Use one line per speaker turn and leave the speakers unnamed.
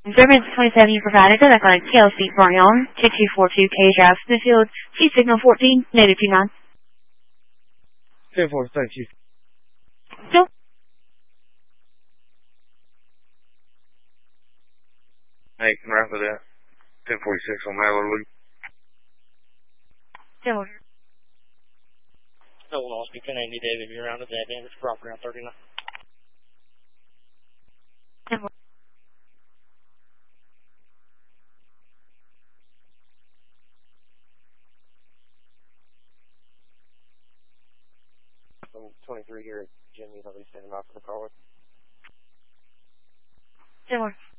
Service 27 you provided to that line TLC Brian 2242K Drive, Smithfield, Key Signal 14, native 29.
10-4, thank you.
Still?
Hey, can I for that? 1046 on Hallelujah.
10-4.
No one else, speak to Andy David, you're around at that damage property on 39.
10-4.
I'm 23 here at Jimmy, I'll be standing by for the caller.
10-4.